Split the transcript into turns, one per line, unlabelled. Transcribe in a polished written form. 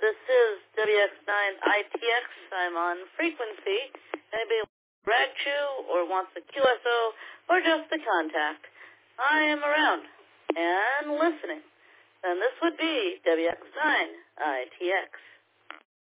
This is WX9ITX. I'm on frequency. Anybody rag chew or wants a QSO or just the contact, I am around and listening. And this would be WX9ITX.